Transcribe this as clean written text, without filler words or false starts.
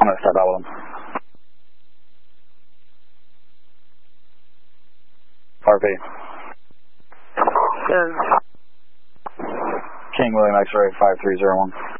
I'm going to step out with him. RP. Good. King William X-ray 5301.